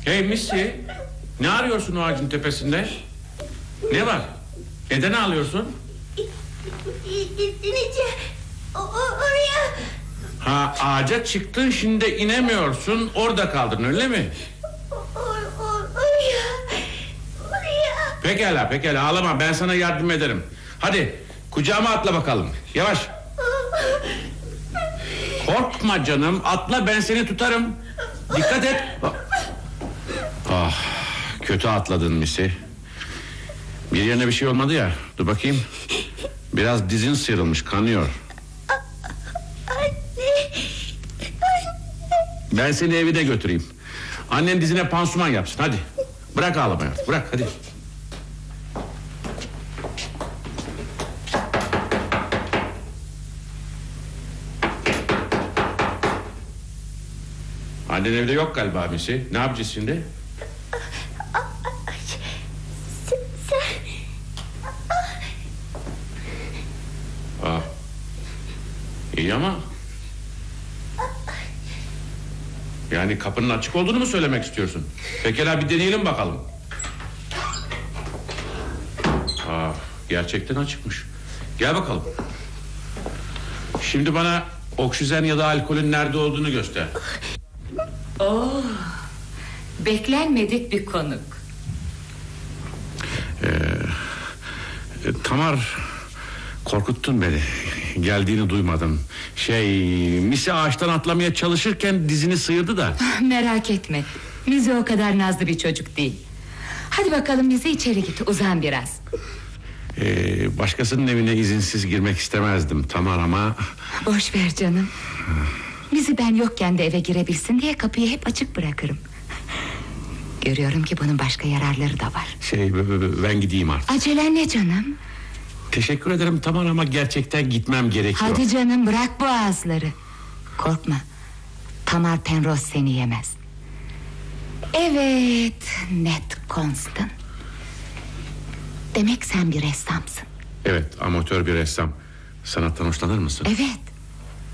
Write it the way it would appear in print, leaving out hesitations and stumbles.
Hey Missy, ne arıyorsun o ağacın tepesinde? Ne var? Neden ağlıyorsun? İneceğim. Oraya. Ha, ağaca çıktın, şimdi de inemiyorsun. Orada kaldın, öyle mi? Oraya. Pekala ağlama, ben sana yardım ederim. Hadi kucağıma atla bakalım. Yavaş. Korkma canım, atla, ben seni tutarım. Dikkat et. Ah, kötü atladın Missy. Bir yerine bir şey olmadı ya. Dur bakayım. Biraz dizin sıyrılmış, kanıyor. Anne. Ben seni evine götüreyim. Annen dizine pansuman yapsın, hadi. Bırak ağlamayı, bırak hadi. Annen evde yok galiba Missy. Ne yapacağız şimdi? Sen. İyi ama... Yani kapının açık olduğunu mu söylemek istiyorsun? Pekala, bir deneyelim bakalım. Gerçekten açıkmış. Gel bakalım. Şimdi bana oksijen ya da alkolün nerede olduğunu göster. Oo, beklenmedik bir konuk. Tamar, korkuttun beni. Geldiğini duymadım. Missy ağaçtan atlamaya çalışırken dizini sıyırdı da. Merak etme, Mizi o kadar nazlı bir çocuk değil. Hadi bakalım Mizi, içeri git, uzan biraz. Başkasının evine izinsiz girmek istemezdim Tamar, ama... Boş ver canım. Mizi ben yokken de eve girebilsin diye kapıyı hep açık bırakırım. Görüyorum ki bunun başka yararları da var. Ben gideyim artık. Acelen ne canım? Teşekkür ederim Tamar, ama gerçekten gitmem gerekiyor. Hadi canım, bırak bu ağızları. Korkma, Tamar Penrose seni yemez. Evet, Ned Constant. Demek sen bir ressamsın. Evet, amatör bir ressam. Sanattan hoşlanır mısın? Evet.